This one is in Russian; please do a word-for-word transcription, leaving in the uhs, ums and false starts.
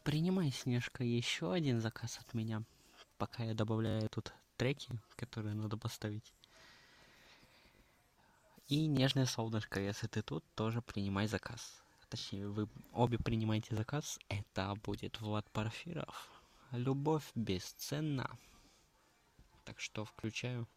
Принимай, Снежка, еще один заказ от меня, пока я добавляю тут треки, которые надо поставить. И нежное солнышко, если ты тут, тоже принимай заказ. Точнее, вы обе принимаете заказ. Это будет Влад Порфиров. Любовь бесценна. Так что включаю.